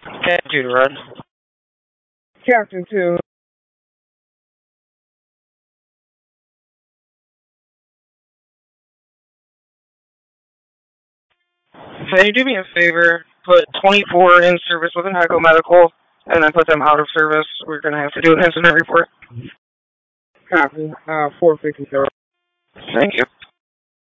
Thank you, Red. Captain 2. Can you do me a favor? Put 24 in service with an Echo Medical, and then put them out of service. We're going to have to do an incident report. Copy. 457. Thank you.